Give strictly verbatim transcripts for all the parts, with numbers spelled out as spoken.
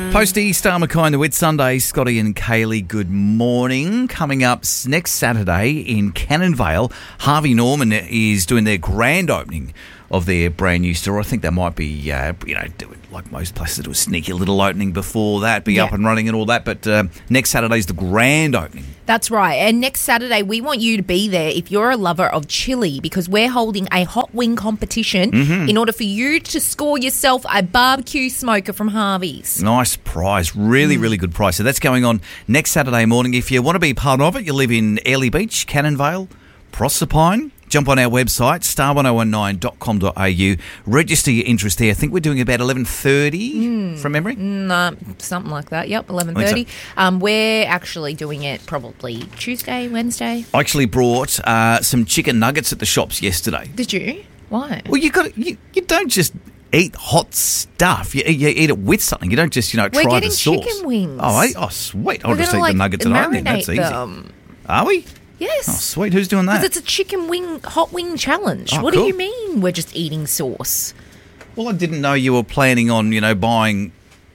Posty, Star Mackay and the Wit Sunday. Scotty and Kaylee, good morning. Coming up next Saturday in Cannon Vale, Harvey Norman is doing their grand opening of their brand new store. I think they might be, uh, you know, doing, like most places, do a sneaky little opening before that, be yeah. up and running and all that. But uh, next Saturday's the grand opening. That's right. And next Saturday, we want you to be there if you're a lover of chili, because we're holding a hot wing competition mm-hmm. in order for you to score yourself a barbecue smoker from Harvey's. Nice prize. Really, mm. really good prize. So that's going on next Saturday morning. If you want to be part of it, you live in Airlie Beach, Cannon Vale, Proserpine. Jump on our website, star one oh one nine dot com dot a u. Register your interest there. I think we're doing about eleven thirty mm. from memory. No, something like that. Yep, eleven thirty. So. Um, we're actually doing it probably Tuesday, Wednesday. I actually brought uh, some chicken nuggets at the shops yesterday. Did you? Why? Well, you got you, you don't just eat hot stuff. You, you eat it with something. You don't just, you know, we're try the sauce. We're getting chicken wings. Oh, eh? oh sweet. I'll we're just eat like, the nuggets and onion. That's easy. Them. Are we? Yes. Oh, sweet. Who's doing that? Because it's a chicken wing, hot wing challenge. Oh, what cool. do you mean we're just eating sauce? Well, I didn't know you were planning on, you know, buying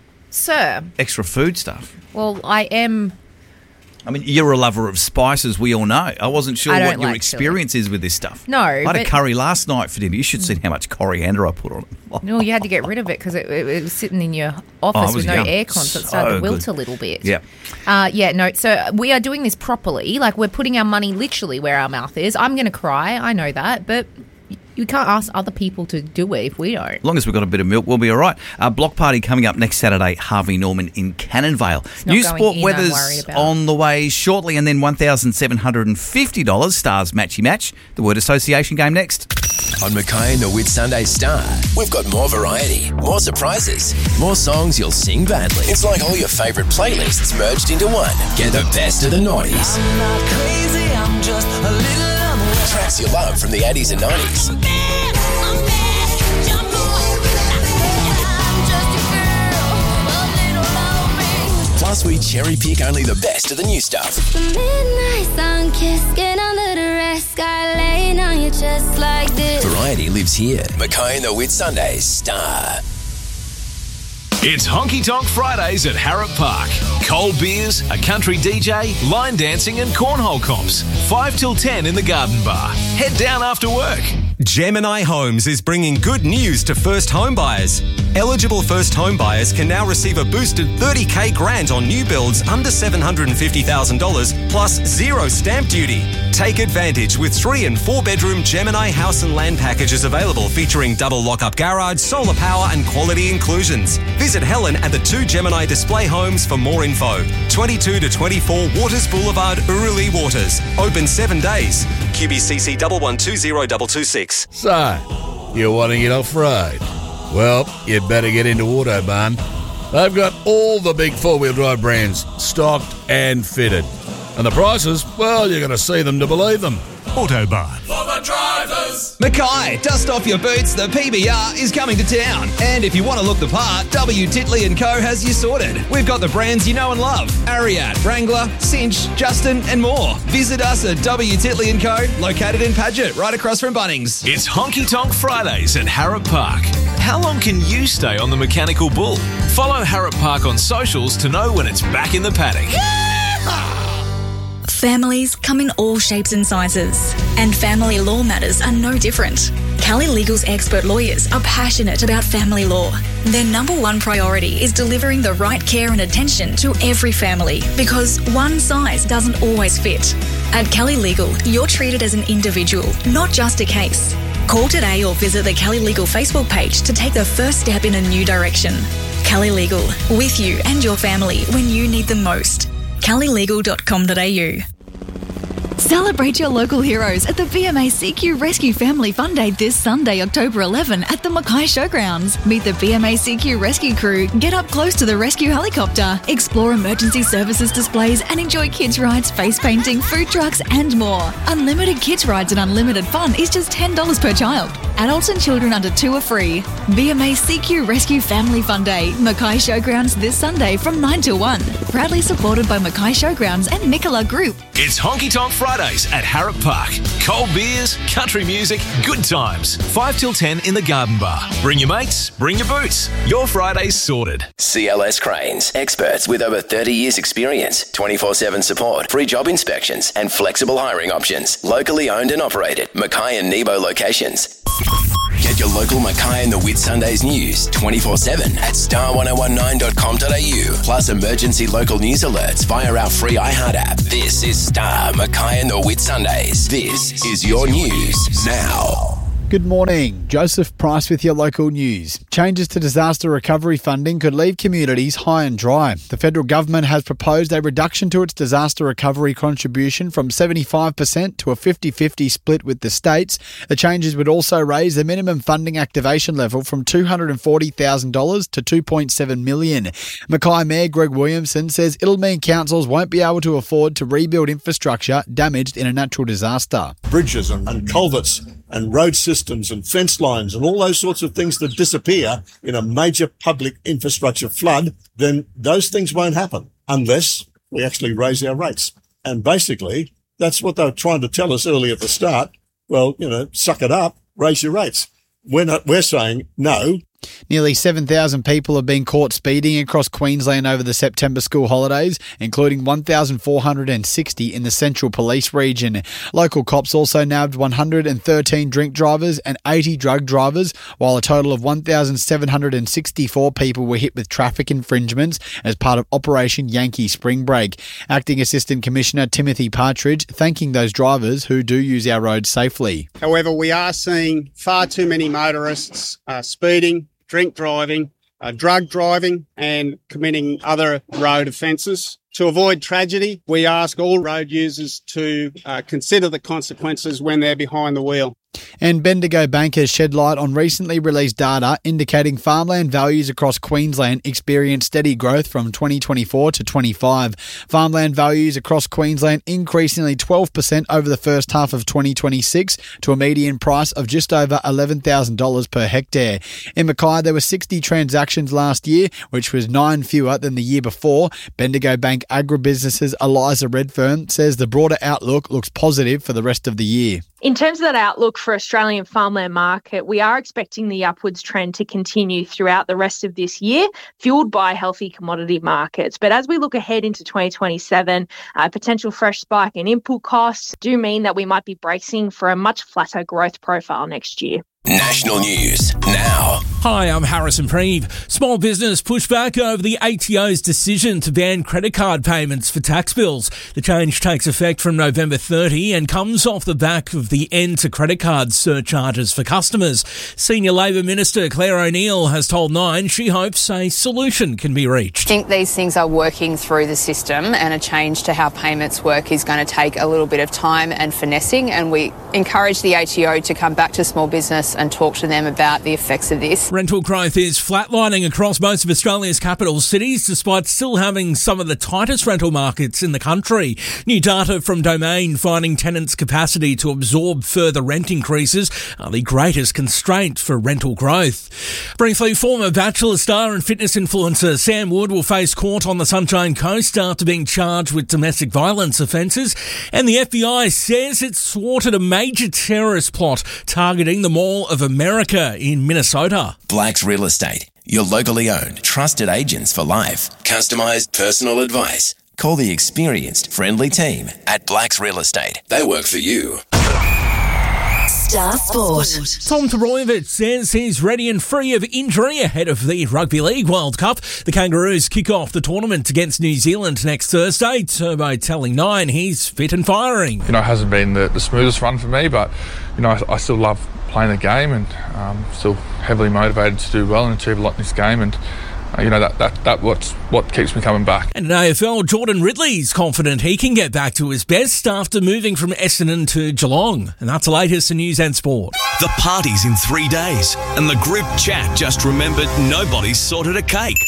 Sir. extra food stuff. Well, I am... I mean, you're a lover of spices, we all know. I wasn't sure I what your like experience chili. is with this stuff. No, I had but... a curry last night for dinner. You should see how much coriander I put on it. No, you had to get rid of it because it, it, it was sitting in your office oh, with no yum. aircon, so it started so to wilt good. a little bit. Yeah. Uh, yeah, no, so we are doing this properly. Like, we're putting our money literally where our mouth is. I'm going to cry, I know that, but... You can't ask other people to do it if we don't. As long as we've got a bit of milk, we'll be all right. Uh, block party coming up next Saturday, Harvey Norman in Cannon Vale. New sport in, weather's on the way shortly, and then one thousand seven hundred fifty dollars Stars Matchy Match. The Word Association game next. On Mackay and the Wit Sunday Star, we've got more variety, more surprises, more songs you'll sing badly. It's like all your favourite playlists merged into one. Get the best of the noughties. I'm not crazy, I'm just a little unaware. Tracks you love from the eighties and nineties. I'm bad, I'm bad, jump on. I'm just a girl, a little lonely. Plus, we cherry pick only the best of the new stuff. The midnight sun kiss, get under the rest, sky laying on your chest like this. Variety lives here. Mackay and the Wit Sunday Star. It's Honky Tonk Fridays at Harrop Park. Cold beers, a country D J, line dancing and cornhole comps. five till ten in the Garden Bar. Head down after work. Gemini Homes is bringing good news to first home buyers. Eligible first home buyers can now receive a boosted thirty K grant on new builds under seven hundred fifty thousand dollars plus zero stamp duty. Take advantage with three and four bedroom Gemini house and land packages available featuring double lock-up garage, solar power and quality inclusions. Visit Helen at the two Gemini display homes for more info. twenty-two to twenty-four Waters Boulevard, Uruli Waters. Open seven days. Q B C C one one two zero two two six. So, you want to get off-road? Well, you'd better get into Autobarn. They've got all the big four-wheel drive brands stocked and fitted. And the prices, well, you're going to see them to believe them. Autobarn. For the drivers. Mackay, dust off your boots, the P B R is coming to town. And if you want to look the part, W. Titley and Co. has you sorted. We've got the brands you know and love. Ariat, Wrangler, Cinch, Justin and more. Visit us at W. Titley and Co. located in Paget, right across from Bunnings. It's Honky Tonk Fridays at Harrop Park. How long can you stay on the mechanical bull? Follow Harrop Park on socials to know when it's back in the paddock. Families come in all shapes and sizes, and family law matters are no different. Cali Legal's expert lawyers are passionate about family law. Their number one priority is delivering the right care and attention to every family, because one size doesn't always fit. At Cali Legal, you're treated as an individual, not just a case. Call today or visit the Cali Legal Facebook page to take the first step in a new direction. Cali Legal, with you and your family when you need them most. cali legal dot com dot a u. Celebrate your local heroes at the B M A C Q Rescue Family Fun Day this Sunday, October eleventh at the Mackay Showgrounds. Meet the B M A C Q rescue crew, get up close to the rescue helicopter, explore emergency services displays and enjoy kids rides, face painting, food trucks and more. Unlimited kids rides and unlimited fun is just ten dollars per child. Adults and children under two are free. B M A C Q Rescue Family Fun Day, Mackay Showgrounds this Sunday from nine till one. Proudly supported by Mackay Showgrounds and Nicola Group. It's Honky Tonk Fridays at Harrop Park. Cold beers, country music, good times. five till ten in the Garden Bar. Bring your mates, bring your boots. Your Friday's sorted. C L S Cranes, experts with over thirty years experience, twenty-four seven support, free job inspections and flexible hiring options. Locally owned and operated. Mackay and Nebo locations. Get your local Mackay and the Whitsundays news twenty-four seven at star ten nineteen dot com dot a u. Plus emergency local news alerts via our free iHeart app. This is Star Mackay and the Whitsundays. This is your news now. Good morning. Joseph Price with your local news. Changes to disaster recovery funding could leave communities high and dry. The federal government has proposed a reduction to its disaster recovery contribution from seventy-five percent to a fifty-fifty split with the states. The changes would also raise the minimum funding activation level from two hundred forty thousand dollars to two point seven million dollars. Mackay Mayor Greg Williamson says it'll mean councils won't be able to afford to rebuild infrastructure damaged in a natural disaster. Bridges and, and culverts and road systems and fence lines and all those sorts of things that disappear in a major public infrastructure flood, then those things won't happen unless we actually raise our rates. And basically, that's what they were trying to tell us early at the start. Well, you know, suck it up, raise your rates. We're not, we're saying no. Nearly seven thousand people have been caught speeding across Queensland over the September school holidays, including one thousand four hundred sixty in the Central Police region. Local cops also nabbed one hundred thirteen drink drivers and eighty drug drivers, while a total of one thousand seven hundred sixty-four people were hit with traffic infringements as part of Operation Yankee Spring Break. Acting Assistant Commissioner Timothy Partridge thanking those drivers who do use our roads safely. However, we are seeing far too many motorists uh, speeding, drink driving, uh, drug driving and committing other road offences. To avoid tragedy, we ask all road users to uh, consider the consequences when they're behind the wheel. And Bendigo Bank has shed light on recently released data indicating farmland values across Queensland experienced steady growth from twenty twenty-four to twenty-five. Farmland values across Queensland increased nearly twelve percent over the first half of twenty twenty-six to a median price of just over eleven thousand dollars per hectare. In Mackay, there were sixty transactions last year, which was nine fewer than the year before. Bendigo Bank Agribusiness's Eliza Redfern says the broader outlook looks positive for the rest of the year. In terms of that outlook for Australian farmland market, we are expecting the upwards trend to continue throughout the rest of this year, fueled by healthy commodity markets. But as we look ahead into twenty twenty-seven, a potential fresh spike in input costs do mean that we might be bracing for a much flatter growth profile next year. National news now. Hi, I'm Harrison Preeve. Small business pushed back over the A T O's decision to ban credit card payments for tax bills. The change takes effect from November thirtieth and comes off the back of the end to credit card surcharges for customers. Senior Labor Minister Claire O'Neill has told Nine she hopes a solution can be reached. I think these things are working through the system, and a change to how payments work is going to take a little bit of time and finessing, and we encourage the A T O to come back to small business and talk to them about the effects of this. Rental growth is flatlining across most of Australia's capital cities, despite still having some of the tightest rental markets in the country. New data from Domain finding tenants' capacity to absorb further rent increases are the greatest constraint for rental growth. Briefly, former Bachelor star and fitness influencer Sam Wood will face court on the Sunshine Coast after being charged with domestic violence offences, and the F B I says it's thwarted a major terrorist plot targeting the Mall of America in Minnesota. Black's Real Estate, your locally owned, trusted agents for life. Customised personal advice. Call the experienced, friendly team at Black's Real Estate. They work for you. Star Sport. Tom Toroyevich says he's ready and free of injury ahead of the Rugby League World Cup. The Kangaroos kick off the tournament against New Zealand next Thursday. Turbo telling Nine he's fit and firing. You know, it hasn't been the, the smoothest run for me, but, you know, I, I still love playing the game and um, still heavily motivated to do well and achieve a lot in this game, and uh, you know that that that what's what keeps me coming back. And in A F L, Jordan Ridley's confident he can get back to his best after moving from Essendon to Geelong, and that's the latest in news and sport. The party's in three days, and the group chat just remembered nobody's sorted a cake.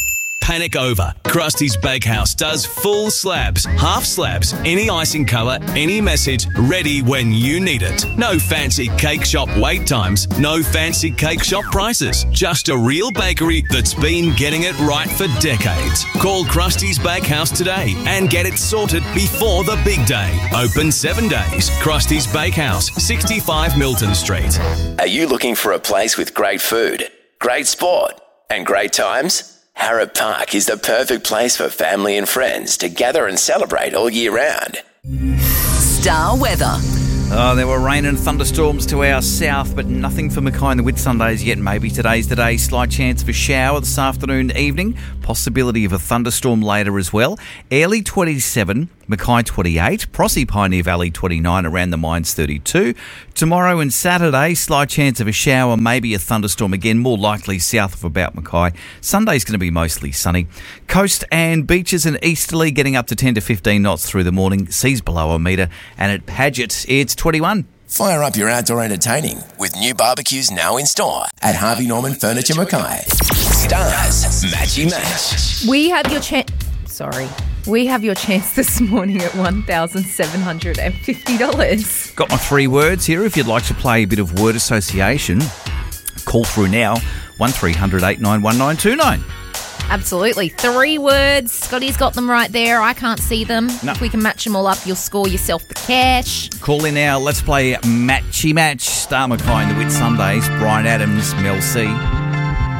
panic over. Krusty's Bakehouse does full slabs, half slabs, any icing colour, any message, ready when you need it. No fancy cake shop wait times, no fancy cake shop prices. Just a real bakery that's been getting it right for decades. Call Krusty's Bakehouse today and get it sorted before the big day. Open seven days. Krusty's Bakehouse, sixty-five Milton Street. Are you looking for a place with great food, great sport, and great times? Harrop Park is the perfect place for family and friends to gather and celebrate all year round. Star weather. Oh, there were rain and thunderstorms to our south, but nothing for Mackay and the Whitsundays yet. Maybe today's the day. Slight chance of a shower this afternoon, evening. Possibility of a thunderstorm later as well. Airlie twenty-seven, Mackay twenty-eight, Prossie Pioneer Valley twenty-nine, around the mines thirty-two. Tomorrow and Saturday, slight chance of a shower, maybe a thunderstorm again, more likely south of about Mackay. Sunday's going to be mostly sunny. Coast and beaches and easterly getting up to ten to fifteen knots through the morning. Seas below a metre. And at Paget, it's twenty-one. Fire up your outdoor entertaining with new barbecues now in store at Harvey Norman Furniture Mackay. Stars Matchy Match. We have your chance. Sorry. We have your chance this morning at one thousand seven hundred fifty dollars. Got my three words here. If you'd like to play a bit of word association, call through now, one three hundred eight nine one nine two nine. Absolutely. Three words. Scotty's got them right there. I can't see them. No. If we can match them all up, you'll score yourself the cash. Call in now. Let's play Matchy Match. Star Mackay and the Whitsundays. Brian Adams, Mel C.